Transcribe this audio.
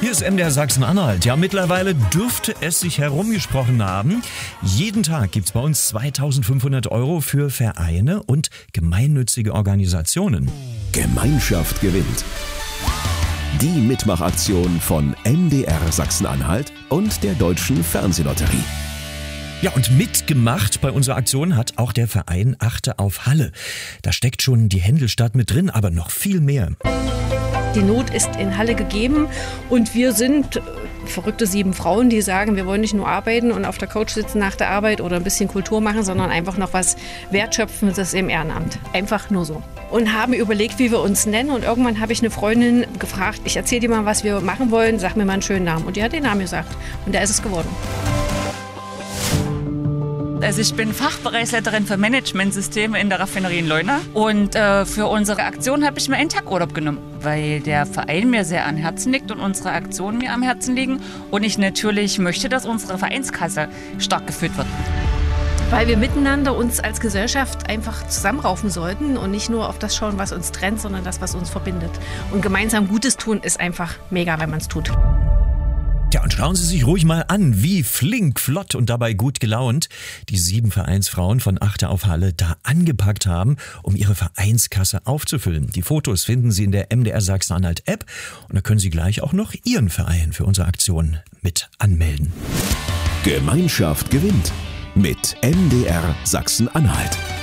Hier ist MDR Sachsen-Anhalt. Ja, mittlerweile dürfte es sich herumgesprochen haben. Jeden Tag gibt's bei uns 2.500 € für Vereine und gemeinnützige Organisationen. Gemeinschaft gewinnt. Die Mitmachaktion von MDR Sachsen-Anhalt und der Deutschen Fernsehlotterie. Ja, und mitgemacht bei unserer Aktion hat auch der Verein Achte auf Halle. Da steckt schon die Händelstadt mit drin, aber noch viel mehr. Die Not ist in Halle gegeben und wir sind verrückte 7 Frauen, die sagen, wir wollen nicht nur arbeiten und auf der Couch sitzen nach der Arbeit oder ein bisschen Kultur machen, sondern einfach noch was Wertschöpfendes im Ehrenamt. Einfach nur so. Und haben überlegt, wie wir uns nennen, und irgendwann habe ich eine Freundin gefragt, ich erzähle dir mal, was wir machen wollen, sag mir mal einen schönen Namen. Und die hat den Namen gesagt und der ist es geworden. Also ich bin Fachbereichsleiterin für Managementsysteme in der Raffinerie in Leuna und für unsere Aktion habe ich mir einen Tag Urlaub genommen, weil der Verein mir sehr am Herzen liegt und unsere Aktionen mir am Herzen liegen und ich natürlich möchte, dass unsere Vereinskasse stark geführt wird. Weil wir miteinander uns als Gesellschaft einfach zusammenraufen sollten und nicht nur auf das schauen, was uns trennt, sondern das, was uns verbindet. Und gemeinsam Gutes tun ist einfach mega, wenn man es tut. Ja, und schauen Sie sich ruhig mal an, wie flink, flott und dabei gut gelaunt die 7 Vereinsfrauen von Achte auf Halle da angepackt haben, um ihre Vereinskasse aufzufüllen. Die Fotos finden Sie in der MDR Sachsen-Anhalt-App und da können Sie gleich auch noch Ihren Verein für unsere Aktion mit anmelden. Gemeinschaft gewinnt mit MDR Sachsen-Anhalt.